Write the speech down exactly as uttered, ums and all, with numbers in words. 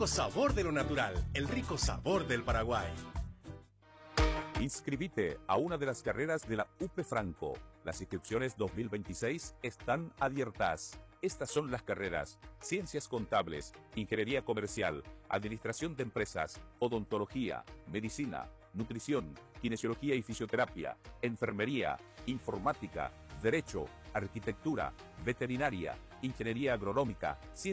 rico sabor de lo natural, el rico sabor del Paraguay. Inscribite a una de las carreras de la U P Franco. Las inscripciones dos mil veintiséis están abiertas. Estas son las carreras: Ciencias Contables, Ingeniería Comercial, Administración de Empresas, Odontología, Medicina, Nutrición, Kinesiología y Fisioterapia, Enfermería, Informática, Derecho, Arquitectura, Veterinaria, Ingeniería Agronómica, Ciencias